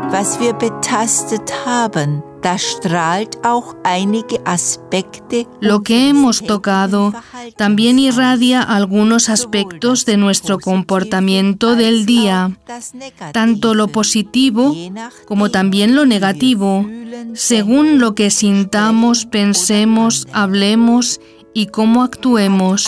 was wir betastet haben, da strahlt auch einige Aspekte. Lo que hemos tocado también irradia algunos aspectos de nuestro comportamiento del día, tanto lo positivo como también lo negativo, según lo que sintamos, pensemos, hablemos y cómo actuemos.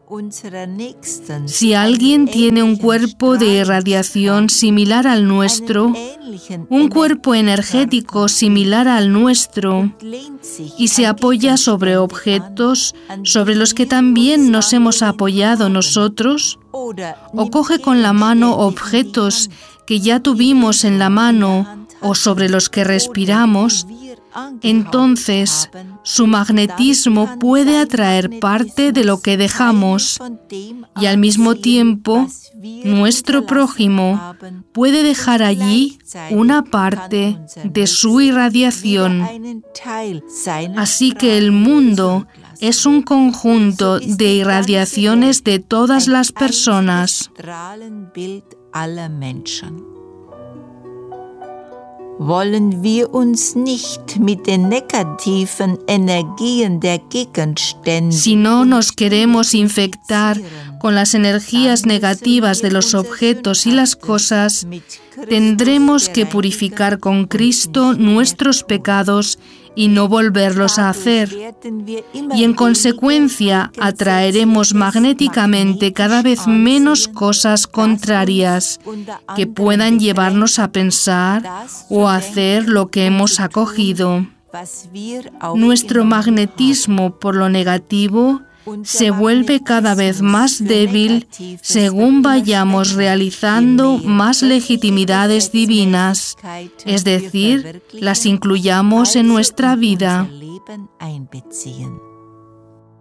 Si alguien tiene un cuerpo de irradiación similar al nuestro, un cuerpo energético similar al nuestro, y se apoya sobre objetos sobre los que también nos hemos apoyado nosotros, o coge con la mano objetos que ya tuvimos en la mano o sobre los que respiramos, entonces su magnetismo puede atraer parte de lo que dejamos y al mismo tiempo nuestro prójimo puede dejar allí una parte de su irradiación. Así que el mundo es un conjunto de irradiaciones de todas las personas. Wollen wir uns nicht mit den negativen Energien der Gegenstände. Si no nos queremos infectar con las energías negativas de los objetos y las cosas, tendremos que purificar con Cristo nuestros pecados y no volverlos a hacer. Y en consecuencia atraeremos magnéticamente cada vez menos cosas contrarias que puedan llevarnos a pensar o a hacer lo que hemos acogido. Nuestro magnetismo por lo negativo se vuelve cada vez más débil según vayamos realizando más legitimidades divinas, es decir, las incluyamos en nuestra vida.